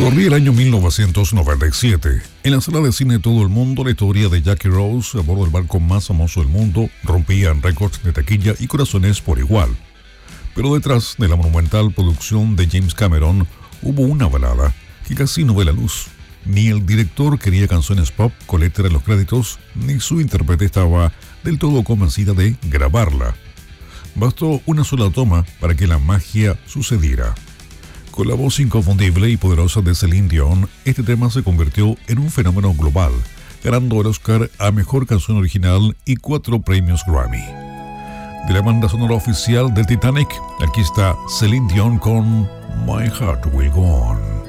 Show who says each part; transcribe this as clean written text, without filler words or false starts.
Speaker 1: Corría el año 1997. En la sala de cine de todo el mundo, la historia de Jackie Rose a bordo del barco más famoso del mundo rompían récords de taquilla y corazones por igual. Pero detrás de la monumental producción de James Cameron hubo una balada que casi no ve la luz. Ni el director quería canciones pop con letra en los créditos, ni su intérprete estaba del todo convencida de grabarla. Bastó una sola toma para que la magia sucediera. Con la voz inconfundible y poderosa de Celine Dion, este tema se convirtió en un fenómeno global, ganando el Oscar a Mejor Canción Original y 4 premios Grammy. De la banda sonora oficial del Titanic, aquí está Celine Dion con My Heart Will Go On.